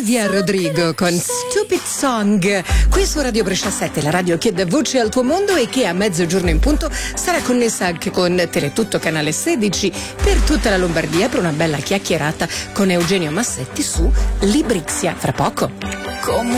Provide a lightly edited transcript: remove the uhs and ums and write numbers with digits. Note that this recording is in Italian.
Olivia Rodrigo con Stupid Song, qui su Radio Brescia 7, la radio che dà voce al tuo mondo e che a mezzogiorno in punto sarà connessa anche con Teletutto canale 16 per tutta la Lombardia per una bella chiacchierata con Eugenio Massetti su Librixia. Fra poco.